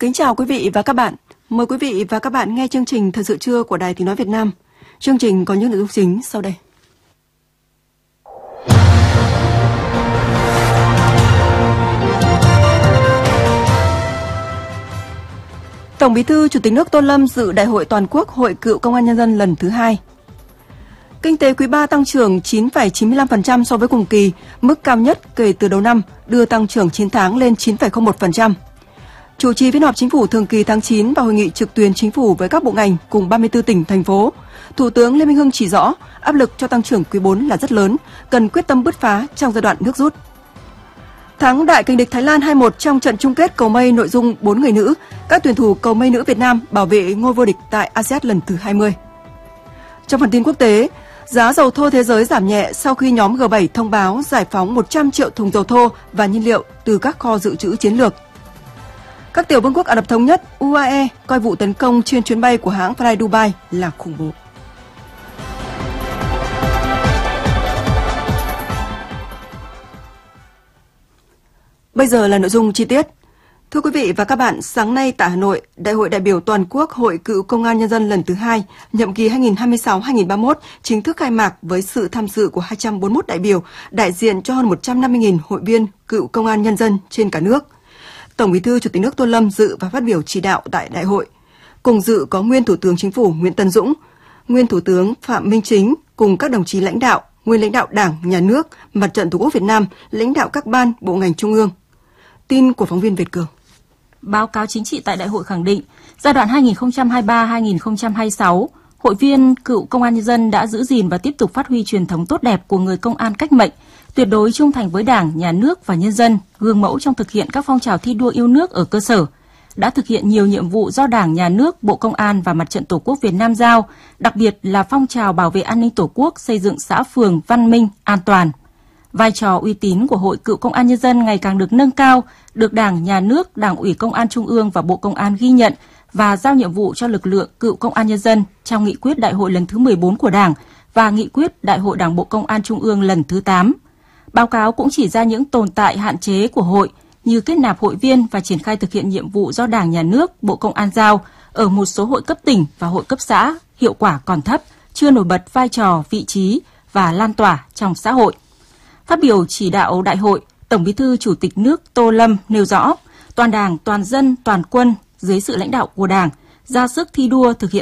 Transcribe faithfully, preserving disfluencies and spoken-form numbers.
Kính chào quý vị và các bạn. Mời quý vị và các bạn nghe chương trình Thời sự trưa của Đài Tiếng nói Việt Nam. Chương trình có những nội dung chính sau đây. Tổng Bí thư Chủ tịch nước Tô Lâm dự Đại hội Toàn quốc Hội Cựu Công an Nhân dân lần thứ hai. Kinh tế quý ba tăng trưởng chín phẩy chín mươi lăm phần trăm so với cùng kỳ, mức cao nhất kể từ đầu năm, đưa tăng trưởng chín tháng lên chín phẩy không một phần trăm. Chủ trì phiên họp Chính phủ thường kỳ tháng chín và hội nghị trực tuyến Chính phủ với các bộ ngành cùng ba mươi tư tỉnh, thành phố, Thủ tướng Lê Minh Hưng chỉ rõ áp lực cho tăng trưởng quý bốn là rất lớn, cần quyết tâm bứt phá trong giai đoạn nước rút. Thắng đại kình địch Thái Lan hai một trong trận chung kết cầu mây nội dung bốn người nữ, các tuyển thủ cầu mây nữ Việt Nam bảo vệ ngôi vô địch tại a sê an lần thứ hai mươi. Trong phần tin quốc tế, giá dầu thô thế giới giảm nhẹ sau khi nhóm G bảy thông báo giải phóng một trăm triệu thùng dầu thô và nhiên liệu từ các kho dự trữ chiến lược. Các tiểu vương quốc Ả Rập Thống Nhất U A E coi vụ tấn công trên chuyến bay của hãng Fly Dubai là khủng bố. Bây giờ là nội dung chi tiết. Thưa quý vị và các bạn, sáng nay tại Hà Nội, Đại hội đại biểu toàn quốc Hội Cựu Công an Nhân dân lần thứ hai, nhiệm kỳ hai nghìn không trăm hai mươi sáu đến hai nghìn không trăm ba mươi mốt chính thức khai mạc với sự tham dự của hai trăm bốn mươi mốt đại biểu, đại diện cho hơn một trăm năm mươi nghìn hội viên cựu công an nhân dân trên cả nước. Tổng Bí thư Chủ tịch nước Tô Lâm dự và phát biểu chỉ đạo tại đại hội. Cùng dự có nguyên Thủ tướng Chính phủ Nguyễn Tấn Dũng, nguyên Thủ tướng Phạm Minh Chính cùng các đồng chí lãnh đạo, nguyên lãnh đạo Đảng, Nhà nước, Mặt trận Tổ quốc Việt Nam, lãnh đạo các ban, bộ ngành trung ương. Tin của phóng viên Việt Cường. Báo cáo chính trị tại đại hội khẳng định, giai đoạn hai nghìn không trăm hai mươi ba đến hai nghìn không trăm hai mươi sáu, hội viên cựu công an nhân dân đã giữ gìn và tiếp tục phát huy truyền thống tốt đẹp của người công an cách mệnh, tuyệt đối trung thành với Đảng, Nhà nước và nhân dân, gương mẫu trong thực hiện các phong trào thi đua yêu nước ở cơ sở, đã thực hiện nhiều nhiệm vụ do Đảng, Nhà nước, Bộ Công an và Mặt trận Tổ quốc Việt Nam giao, đặc biệt là phong trào bảo vệ an ninh Tổ quốc, xây dựng xã phường văn minh, an toàn. Vai trò uy tín của Hội Cựu Công an Nhân dân ngày càng được nâng cao, được Đảng, Nhà nước, Đảng ủy Công an Trung ương và Bộ Công an ghi nhận và giao nhiệm vụ cho lực lượng Cựu Công an Nhân dân trong nghị quyết Đại hội lần thứ mười bốn của Đảng và nghị quyết Đại hội Đảng bộ Công an Trung ương lần thứ tám. Báo cáo cũng chỉ ra những tồn tại hạn chế của hội như kết nạp hội viên và triển khai thực hiện nhiệm vụ do Đảng, Nhà nước, Bộ Công an giao ở một số hội cấp tỉnh và hội cấp xã, hiệu quả còn thấp, chưa nổi bật vai trò, vị trí và lan tỏa trong xã hội. Phát biểu chỉ đạo đại hội, Tổng Bí thư Chủ tịch nước Tô Lâm nêu rõ, toàn Đảng, toàn dân, toàn quân dưới sự lãnh đạo của Đảng ra sức thi đua thực hiện